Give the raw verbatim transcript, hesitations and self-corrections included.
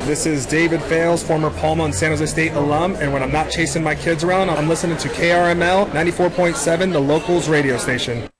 This is David Fales, former Palma and San Jose State alum, and when I'm not chasing my kids around, I'm listening to K R M L ninety-four point seven, the locals radio station.